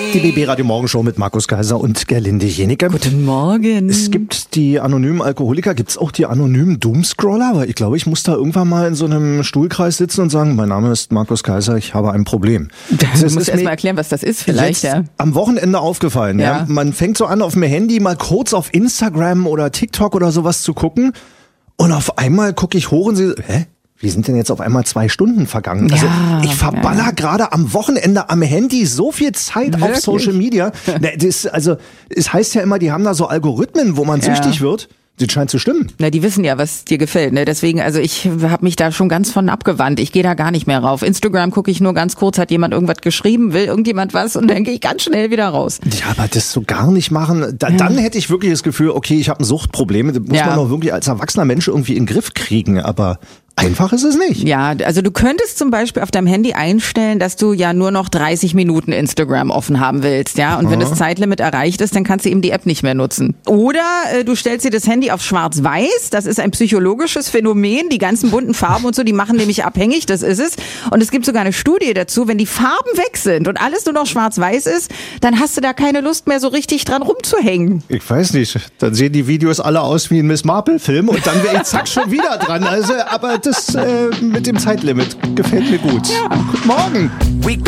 Die BB Radio Morgenshow mit Markus Kaiser und Gerlinde Jenicke. Guten Morgen. Es gibt die anonymen Alkoholiker, gibt es auch die anonymen Doomscroller? Aber ich glaube, ich muss da irgendwann mal in so einem Stuhlkreis sitzen und sagen, mein Name ist Markus Kaiser, ich habe ein Problem. Du musst erst mal erklären, was das ist vielleicht. Ja. Am Wochenende aufgefallen. Ja. Man fängt so an, auf dem Handy mal kurz auf Instagram oder TikTok oder sowas zu gucken und auf einmal gucke ich hoch und sehe, wie sind denn jetzt auf einmal 2 Stunden vergangen? Also ich verballer gerade am Wochenende am Handy so viel Zeit auf Social Media. Es heißt ja immer, die haben da so Algorithmen, wo man süchtig wird. Das scheint zu stimmen. Na, die wissen ja, was dir gefällt. Ne? Deswegen, also ich habe mich da schon ganz von abgewandt. Ich gehe da gar nicht mehr rauf. Instagram gucke ich nur ganz kurz, hat jemand irgendwas geschrieben, will irgendjemand was und dann gehe ich ganz schnell wieder raus. Ja, aber das so gar nicht machen, dann hätte ich wirklich das Gefühl, okay, ich habe ein Suchtproblem. Das muss man auch wirklich als erwachsener Mensch irgendwie in den Griff kriegen, aber einfach ist es nicht. Ja, also du könntest zum Beispiel auf deinem Handy einstellen, dass du ja nur noch 30 Minuten Instagram offen haben willst, ja. Und wenn das Zeitlimit erreicht ist, dann kannst du eben die App nicht mehr nutzen. Oder du stellst dir das Handy auf schwarz-weiß. Das ist ein psychologisches Phänomen. Die ganzen bunten Farben und so, die machen nämlich abhängig. Das ist es. Und es gibt sogar eine Studie dazu, wenn die Farben weg sind und alles nur noch schwarz-weiß ist, dann hast du da keine Lust mehr so richtig dran rumzuhängen. Ich weiß nicht. Dann sehen die Videos alle aus wie ein Miss Marple-Film und dann wäre ich zack schon wieder dran. Also, aber das mit dem Zeitlimit gefällt mir gut. Ja. Guten Morgen.